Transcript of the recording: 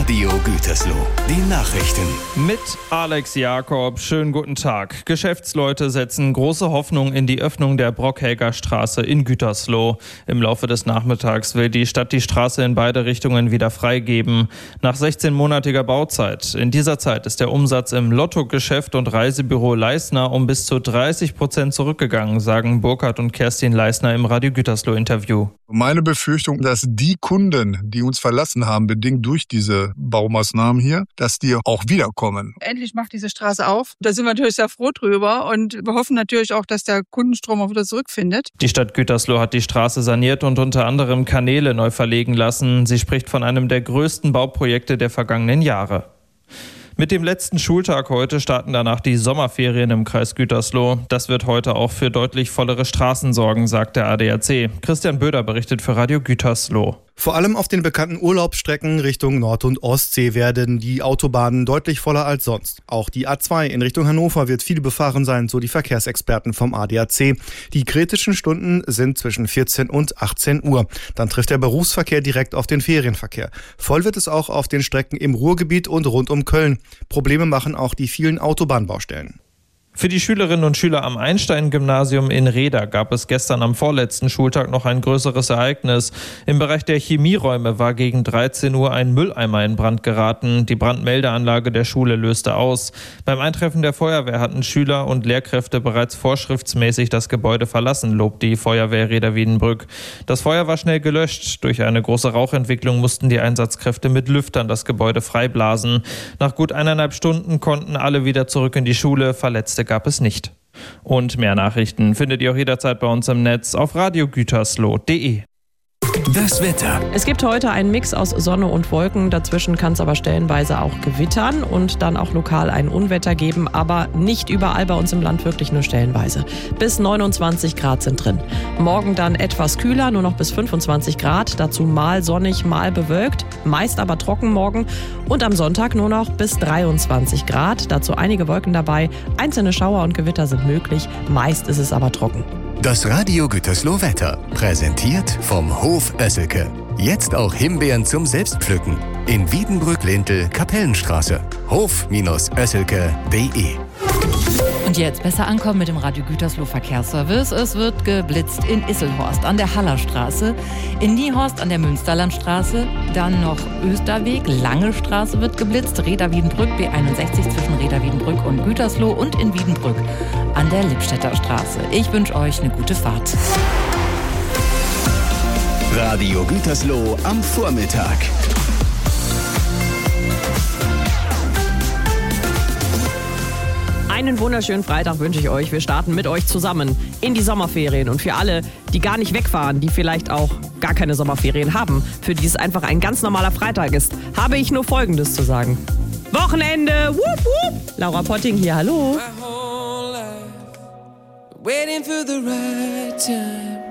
Radio Gütersloh. Die Nachrichten. Mit Alex Jakob. Schönen guten Tag. Geschäftsleute setzen große Hoffnung in die Öffnung der Brockhäger Straße in Gütersloh. Im Laufe des Nachmittags will die Stadt die Straße in beide Richtungen wieder freigeben. Nach 16-monatiger Bauzeit. In dieser Zeit ist der Umsatz im Lottogeschäft und Reisebüro Leisner um bis zu 30% zurückgegangen, sagen Burkhard und Kerstin Leisner im Radio Gütersloh-Interview. Meine Befürchtung, dass die Kunden, die uns verlassen haben, bedingt durch diese Baumaßnahmen hier, dass die auch wiederkommen. Endlich macht diese Straße auf. Da sind wir natürlich sehr froh drüber und wir hoffen natürlich auch, dass der Kundenstrom auch wieder zurückfindet. Die Stadt Gütersloh hat die Straße saniert und unter anderem Kanäle neu verlegen lassen. Sie spricht von einem der größten Bauprojekte der vergangenen Jahre. Mit dem letzten Schultag heute starten danach die Sommerferien im Kreis Gütersloh. Das wird heute auch für deutlich vollere Straßen sorgen, sagt der ADAC. Christian Böder berichtet für Radio Gütersloh. Vor allem auf den bekannten Urlaubsstrecken Richtung Nord- und Ostsee werden die Autobahnen deutlich voller als sonst. Auch die A2 in Richtung Hannover wird viel befahren sein, so die Verkehrsexperten vom ADAC. Die kritischen Stunden sind zwischen 14 und 18 Uhr. Dann trifft der Berufsverkehr direkt auf den Ferienverkehr. Voll wird es auch auf den Strecken im Ruhrgebiet und rund um Köln. Probleme machen auch die vielen Autobahnbaustellen. Für die Schülerinnen und Schüler am Einstein-Gymnasium in Reda gab es gestern am vorletzten Schultag noch ein größeres Ereignis. Im Bereich der Chemieräume war gegen 13 Uhr ein Mülleimer in Brand geraten. Die Brandmeldeanlage der Schule löste aus. Beim Eintreffen der Feuerwehr hatten Schüler und Lehrkräfte bereits vorschriftsmäßig das Gebäude verlassen, lobt die Feuerwehr Reda Wiedenbrück. Das Feuer war schnell gelöscht. Durch eine große Rauchentwicklung mussten die Einsatzkräfte mit Lüftern das Gebäude freiblasen. Nach gut 1,5 Stunden konnten alle wieder zurück in die Schule. Verletzte gab es nicht. Und mehr Nachrichten findet ihr auch jederzeit bei uns im Netz auf radiogütersloh.de. Das Wetter. Es gibt heute einen Mix aus Sonne und Wolken. Dazwischen kann es aber stellenweise auch gewittern und dann auch lokal ein Unwetter geben, aber nicht überall bei uns im Land, wirklich nur stellenweise. Bis 29 Grad sind drin. Morgen dann etwas kühler, nur noch bis 25 Grad. Dazu mal sonnig, mal bewölkt, meist aber trocken morgen. Und am Sonntag nur noch bis 23 Grad. Dazu einige Wolken dabei. Einzelne Schauer und Gewitter sind möglich. Meist ist es aber trocken. Das Radio Gütersloh Wetter. Präsentiert vom Hof Oesselke. Jetzt auch Himbeeren zum Selbstpflücken. In Wiedenbrück-Lintel, Kapellenstraße. Hof-Oesselke.de. Und jetzt besser ankommen mit dem Radio Gütersloh Verkehrsservice. Es wird geblitzt in Isselhorst an der Hallerstraße, in Niehorst an der Münsterlandstraße, dann noch Österweg, Lange Straße wird geblitzt, Reda Wiedenbrück, B61 zwischen Reda Wiedenbrück und Gütersloh und in Wiedenbrück an der Lippstädter Straße. Ich wünsche euch eine gute Fahrt. Radio Gütersloh am Vormittag. Einen wunderschönen Freitag wünsche ich euch. Wir starten mit euch zusammen in die Sommerferien. Und für alle, die gar nicht wegfahren, die vielleicht auch gar keine Sommerferien haben, für die es einfach ein ganz normaler Freitag ist, habe ich nur Folgendes zu sagen. Wochenende! Wupp, wupp. Laura Potting hier, hallo. Waiting for the right time.